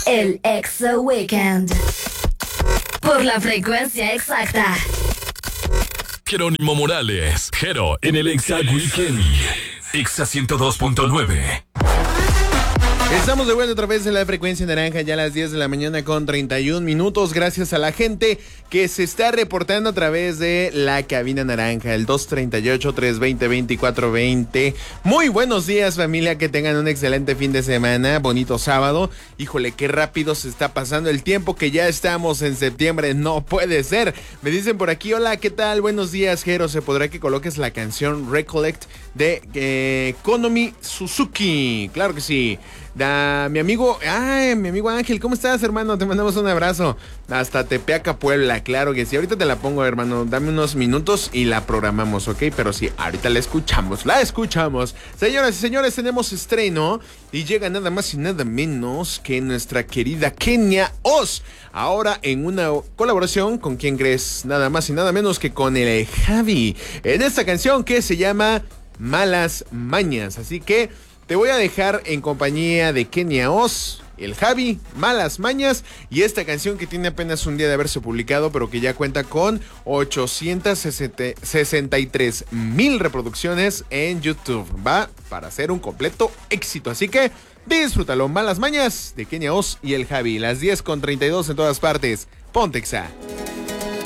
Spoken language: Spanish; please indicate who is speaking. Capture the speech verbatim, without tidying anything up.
Speaker 1: El Exa Weekend. Por la frecuencia exacta.
Speaker 2: Jerónimo Morales, Jero, en el Exa Weekend. Exa ciento dos punto nueve.
Speaker 3: Estamos de vuelta otra vez en la frecuencia naranja, ya a las diez de la mañana con treinta y un minutos. Gracias a la gente que se está reportando a través de la cabina naranja, el dos treinta y ocho, trescientos veinte, veinticuatro veinte. Muy buenos días, familia, que tengan un excelente fin de semana, bonito sábado. Híjole, qué rápido se está pasando el tiempo, que ya estamos en septiembre, no puede ser. Me dicen por aquí, hola, ¿qué tal? Buenos días, Jero. ¿Se podrá que coloques la canción Recollect de eh, Konomi Suzuki? Claro que sí. Da, mi amigo, ay, mi amigo Ángel, ¿cómo estás, hermano? Te mandamos un abrazo. Hasta Tepeaca, Puebla, claro que sí. Ahorita te la pongo, hermano. Dame unos minutos y la programamos, ¿ok? Pero sí, ahorita la escuchamos, la escuchamos. Señoras y señores, tenemos estreno y llega nada más y nada menos que nuestra querida Kenia Oz. Ahora en una colaboración, ¿con quién crees? Nada más y nada menos que con el Javi. En esta canción que se llama Malas Mañas. Así que te voy a dejar en compañía de Kenia Oz, el Javi, Malas Mañas, y esta canción que tiene apenas un día de haberse publicado, pero que ya cuenta con ochocientas sesenta y tres mil reproducciones en YouTube. Va para ser un completo éxito, así que disfrútalo. Malas Mañas de Kenia Oz y el Javi, las diez con treinta y dos en todas partes. Ponte Exa.